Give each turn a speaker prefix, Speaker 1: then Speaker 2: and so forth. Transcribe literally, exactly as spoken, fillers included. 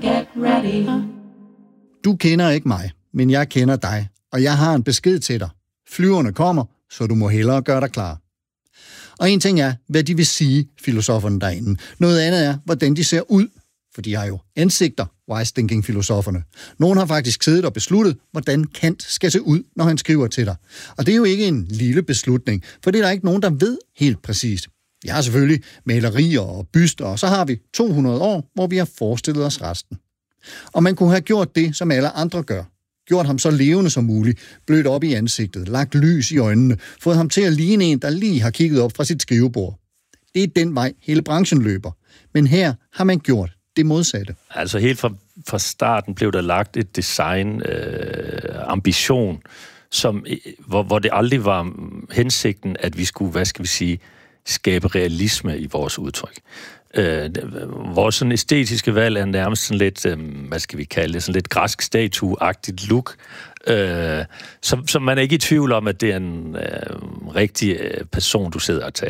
Speaker 1: Get ready.
Speaker 2: Du kender ikke mig, men jeg kender dig, og jeg har en besked til dig. Flyverne kommer, så du må hellere gøre dig klar. Og en ting er, hvad de vil sige, filosoferne derinde. Noget andet er, hvordan de ser ud, for de har jo ansigter, wise thinking-filosoferne. Nogle har faktisk siddet og besluttet, hvordan Kant skal se ud, når han skriver til dig. Og det er jo ikke en lille beslutning, for det er der ikke nogen, der ved helt præcist. Jeg har selvfølgelig malerier og byster, og så har vi to hundrede år, hvor vi har forestillet os resten. Og man kunne have gjort det, som alle andre gør. Gjort ham så levende som muligt, blødt op i ansigtet, lagt lys i øjnene, fået ham til at ligne en, der lige har kigget op fra sit skrivebord. Det er den vej, hele branchen løber. Men her har man gjort det modsatte.
Speaker 3: Altså helt fra, fra starten blev der lagt et design øh, ambition, som, hvor, hvor det aldrig var hensigten, at vi skulle, hvad skal vi sige, skabe realisme i vores udtryk. Øh, vores sådan æstetiske valg er nærmest sådan lidt, øh, hvad skal vi kalde det, sådan lidt græsk statue-agtigt look, øh, så, så man er ikke i tvivl om, at det er en øh, rigtig øh, person, du sidder og taler.